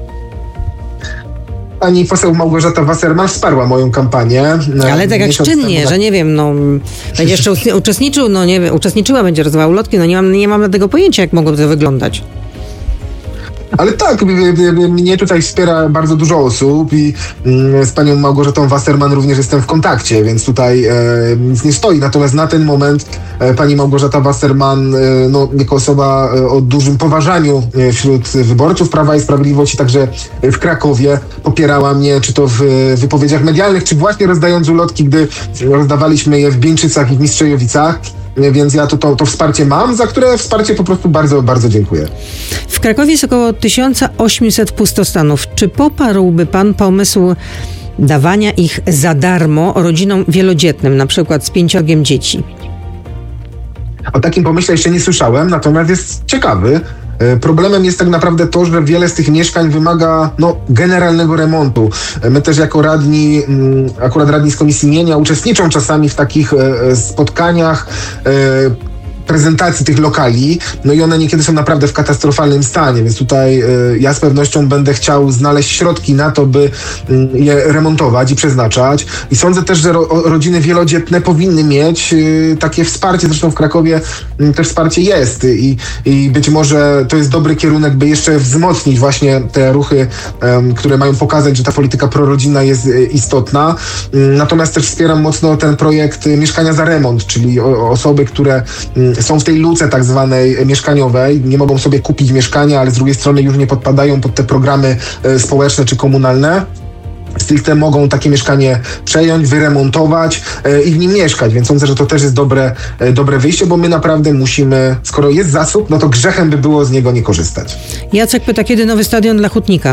Pani poseł Małgorzata Wasserman wsparła moją kampanię. Ale tak jak czynnie, że nie wiem, będzie jeszcze uczestniczył, nie wiem, uczestniczyła, będzie rozdawała ulotki, nie mam tego pojęcia, jak mogłoby to wyglądać. Ale tak, mnie tutaj wspiera bardzo dużo osób i z panią Małgorzatą Wasserman również jestem w kontakcie, więc tutaj nic nie stoi. Natomiast na ten moment pani Małgorzata Wasserman, jako osoba o dużym poważaniu wśród wyborców Prawa i Sprawiedliwości, także w Krakowie, popierała mnie, czy to w wypowiedziach medialnych, czy właśnie rozdając ulotki, gdy rozdawaliśmy je w Bieńczycach i w Mistrzejowicach. Więc ja to wsparcie mam, za które wsparcie po prostu bardzo, bardzo dziękuję. W Krakowie jest około 1800 pustostanów. Czy poparłby pan pomysł dawania ich za darmo rodzinom wielodzietnym, na przykład z 5 dzieci? O takim pomyśle jeszcze nie słyszałem, natomiast jest ciekawy. Problemem jest tak naprawdę to, że wiele z tych mieszkań wymaga generalnego remontu. My też jako radni, akurat radni z Komisji Mienia, uczestniczą czasami w takich spotkaniach, prezentacji tych lokali, i one niekiedy są naprawdę w katastrofalnym stanie, więc tutaj ja z pewnością będę chciał znaleźć środki na to, by je remontować i przeznaczać. I sądzę też, że rodziny wielodzietne powinny mieć takie wsparcie, zresztą w Krakowie też wsparcie jest i być może to jest dobry kierunek, by jeszcze wzmocnić właśnie te ruchy, które mają pokazać, że ta polityka prorodzinna jest istotna. Natomiast też wspieram mocno ten projekt Mieszkania za remont, czyli osoby, które są w tej luce tak zwanej mieszkaniowej, nie mogą sobie kupić mieszkania, ale z drugiej strony już nie podpadają pod te programy społeczne czy komunalne. Stricte mogą takie mieszkanie przejąć, wyremontować i w nim mieszkać, więc sądzę, że to też jest dobre wyjście, bo my naprawdę musimy, skoro jest zasób, to grzechem by było z niego nie korzystać. Jacek pyta, kiedy nowy stadion dla Hutnika?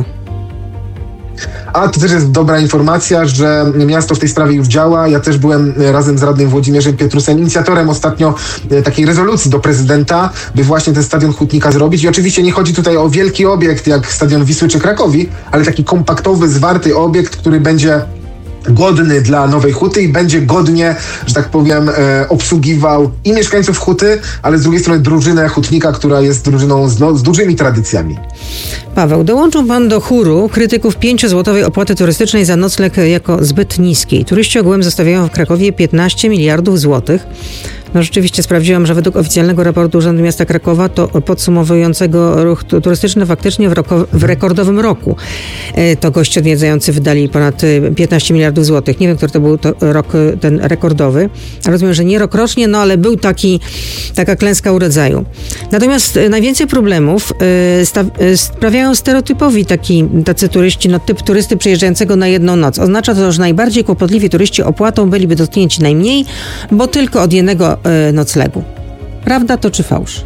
A to też jest dobra informacja, że miasto w tej sprawie już działa. Ja też byłem razem z radnym Włodzimierzem Pietrusem inicjatorem ostatnio takiej rezolucji do prezydenta, by właśnie ten stadion Hutnika zrobić. I oczywiście nie chodzi tutaj o wielki obiekt jak stadion Wisły czy Krakowi, ale taki kompaktowy, zwarty obiekt, który będzie godny dla Nowej Huty i będzie godnie, że tak powiem, obsługiwał i mieszkańców Huty, ale z drugiej strony drużynę Hutnika, która jest drużyną z dużymi tradycjami. Paweł, dołączył pan do chóru krytyków 5-złotowej opłaty turystycznej za nocleg jako zbyt niskiej. Turyści ogółem zostawiają w Krakowie 15 miliardów złotych. Rzeczywiście sprawdziłam, że według oficjalnego raportu Urzędu Miasta Krakowa, to podsumowującego ruch turystyczny faktycznie w rekordowym roku, to goście odwiedzający wydali ponad 15 miliardów złotych. Nie wiem, który to był rok ten rekordowy. Rozumiem, że nie rokrocznie, ale był taka klęska u rodzaju. Natomiast najwięcej problemów sprawiają stereotypowi tacy turyści, typ turysty przyjeżdżającego na jedną noc. Oznacza to, że najbardziej kłopotliwi turyści opłatą byliby dotknięci najmniej, bo tylko od jednego noclegu. Prawda to czy fałsz?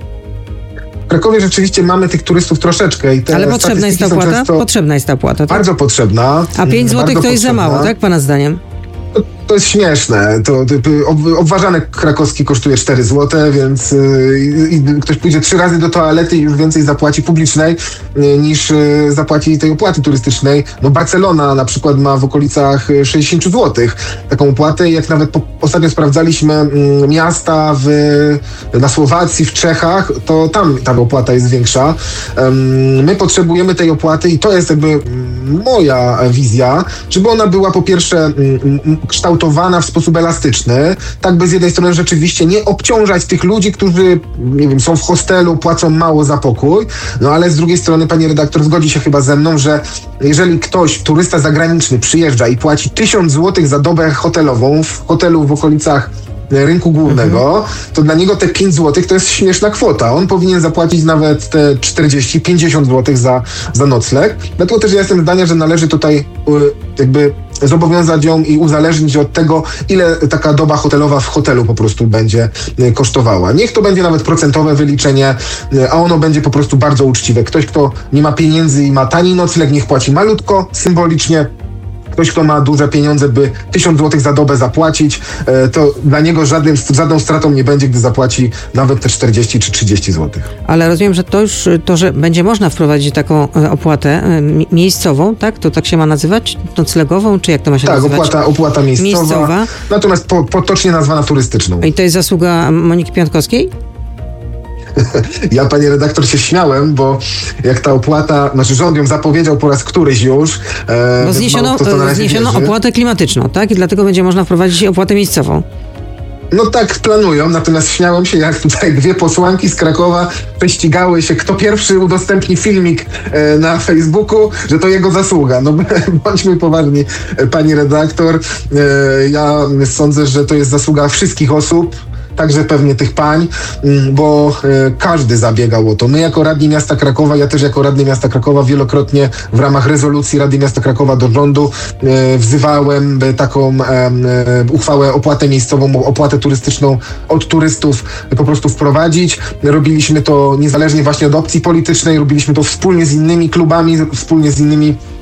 W Krakowie rzeczywiście mamy tych turystów troszeczkę. Ale potrzebna jest ta opłata? Potrzebna jest ta opłata, tak? Bardzo potrzebna. A 5 złotych to jest za mało, tak? Pana zdaniem? To jest śmieszne. Obwarzany krakowski kosztuje 4 zł, więc ktoś pójdzie 3 razy do toalety i już więcej zapłaci publicznej niż zapłaci tej opłaty turystycznej. Barcelona na przykład ma w okolicach 60 zł taką opłatę. Jak nawet ostatnio sprawdzaliśmy miasta na Słowacji, w Czechach, to tam ta opłata jest większa. My potrzebujemy tej opłaty i to jest jakby moja wizja, żeby ona była po pierwsze kształtowana w sposób elastyczny, tak by z jednej strony rzeczywiście nie obciążać tych ludzi, którzy, nie wiem, są w hostelu, płacą mało za pokój, ale z drugiej strony pani redaktor zgodzi się chyba ze mną, że jeżeli ktoś, turysta zagraniczny przyjeżdża i płaci 1000 zł za dobę hotelową w hotelu w okolicach rynku głównego, to dla niego te 5 zł to jest śmieszna kwota. On powinien zapłacić nawet te 40-50 zł za nocleg. Dlatego też ja jestem zdania, że należy tutaj jakby zobowiązać ją i uzależnić od tego, ile taka doba hotelowa w hotelu po prostu będzie kosztowała. Niech to będzie nawet procentowe wyliczenie, a ono będzie po prostu bardzo uczciwe. Ktoś, kto nie ma pieniędzy i ma tani nocleg, niech płaci malutko, symbolicznie. Ktoś, kto ma duże pieniądze, by 1000 zł za dobę zapłacić, to dla niego żadną stratą nie będzie, gdy zapłaci nawet te 40 czy 30 zł. Ale rozumiem, że że będzie można wprowadzić taką opłatę miejscową, tak? To tak się ma nazywać? Noclegową, czy jak to ma się nazywać? Tak, opłata miejscowa. Natomiast potocznie nazwana turystyczną. I to jest zasługa Moniki Piątkowskiej? Ja, panie redaktor, się śmiałem, bo jak ta opłata, rząd ją zapowiedział po raz któryś już. Bo zniesiono opłatę klimatyczną, tak? I dlatego będzie można wprowadzić opłatę miejscową. No tak planują, natomiast śmiałem się, jak tutaj 2 posłanki z Krakowa prześcigały się, kto pierwszy udostępni filmik na Facebooku, że to jego zasługa. Bądźmy poważni, pani redaktor. Ja sądzę, że to jest zasługa wszystkich osób, także pewnie tych pań, bo każdy zabiegał o to. My jako radni miasta Krakowa, ja też jako radny miasta Krakowa wielokrotnie w ramach rezolucji Rady Miasta Krakowa do rządu wzywałem, by taką uchwałę, opłatę miejscową, opłatę turystyczną od turystów po prostu wprowadzić. Robiliśmy to niezależnie właśnie od opcji politycznej, robiliśmy to wspólnie z innymi klubami, wspólnie z innymi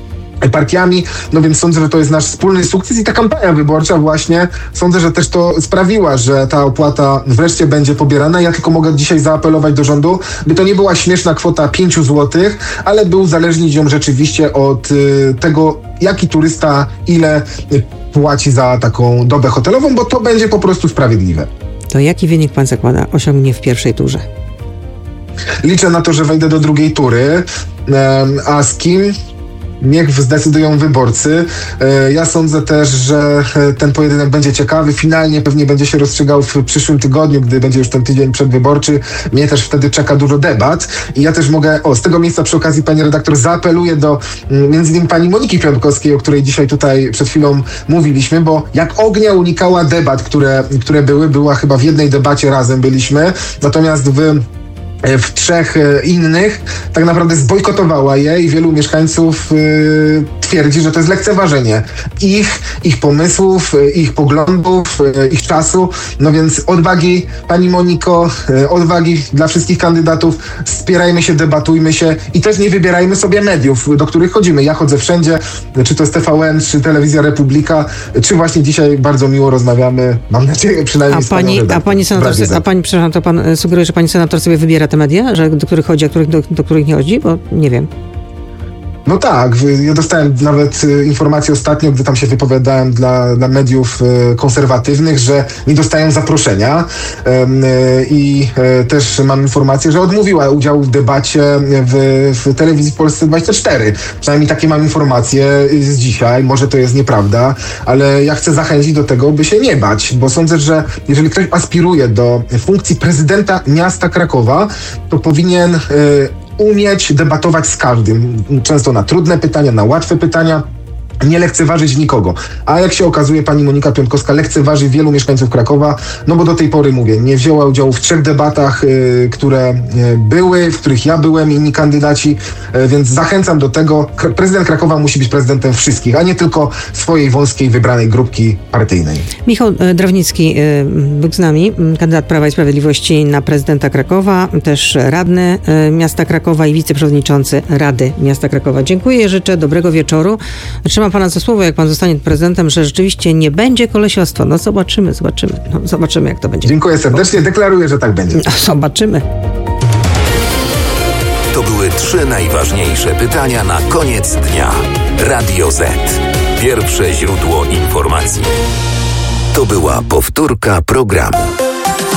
partiami, no więc sądzę, że to jest nasz wspólny sukces i ta kampania wyborcza właśnie, sądzę, że też to sprawiła, że ta opłata wreszcie będzie pobierana. Ja tylko mogę dzisiaj zaapelować do rządu, by to nie była śmieszna kwota 5 zł, ale by uzależnić ją rzeczywiście od tego, jaki turysta ile płaci za taką dobę hotelową, bo to będzie po prostu sprawiedliwe. To jaki wynik pan zakłada osiągnie w pierwszej turze? Liczę na to, że wejdę do drugiej tury, a z kim? Niech zdecydują wyborcy. Ja sądzę też, że ten pojedynek będzie ciekawy. Finalnie pewnie będzie się rozstrzygał w przyszłym tygodniu, gdy będzie już ten tydzień przedwyborczy. Mnie też wtedy czeka dużo debat. I ja też mogę, z tego miejsca przy okazji, pani redaktor, zaapeluję do między innymi pani Moniki Piontkowskiej, o której dzisiaj tutaj przed chwilą mówiliśmy, bo jak ognia unikała debat, które była chyba w jednej debacie razem byliśmy, natomiast w 3 innych tak naprawdę zbojkotowała je i wielu mieszkańców twierdzi, że to jest lekceważenie ich pomysłów, ich poglądów, ich czasu. No więc odwagi, pani Moniko, odwagi dla wszystkich kandydatów. Wspierajmy się, debatujmy się i też nie wybierajmy sobie mediów, do których chodzimy. Ja chodzę wszędzie, czy to jest TVN, czy Telewizja Republika, czy właśnie dzisiaj bardzo miło rozmawiamy, mam nadzieję, przynajmniej z panią redaktor. Przepraszam, to pan sugeruje, że pani senator sobie wybiera te media, że do których chodzi, a do których nie chodzi? Bo nie wiem. No tak, ja dostałem nawet informację ostatnio, gdy tam się wypowiadałem dla mediów konserwatywnych, że nie dostają zaproszenia i też mam informację, że odmówiła udziału w debacie w telewizji w Polsce 24. Przynajmniej takie mam informacje z dzisiaj, może to jest nieprawda, ale ja chcę zachęcić do tego, by się nie bać, bo sądzę, że jeżeli ktoś aspiruje do funkcji prezydenta miasta Krakowa, to powinien umieć debatować z każdym. Często na trudne pytania, na łatwe pytania. Nie lekceważyć nikogo. A jak się okazuje, pani Monika Piontkowska lekceważy wielu mieszkańców Krakowa, no bo do tej pory, mówię, nie wzięła udziału w 3 debatach, które były, w których ja byłem i inni kandydaci, więc zachęcam do tego. Prezydent Krakowa musi być prezydentem wszystkich, a nie tylko swojej wąskiej, wybranej grupki partyjnej. Michał Drownicki był z nami, kandydat Prawa i Sprawiedliwości na prezydenta Krakowa, też radny miasta Krakowa i wiceprzewodniczący Rady Miasta Krakowa. Dziękuję, życzę dobrego wieczoru. Trzymam pana za słowo, jak pan zostanie prezydentem, że rzeczywiście nie będzie kolesiostwa. No zobaczymy. No, zobaczymy, jak to będzie. Dziękuję serdecznie, deklaruję, że tak będzie. No, zobaczymy. To były 3 najważniejsze pytania na koniec dnia. Radio Z. Pierwsze źródło informacji. To była powtórka programu.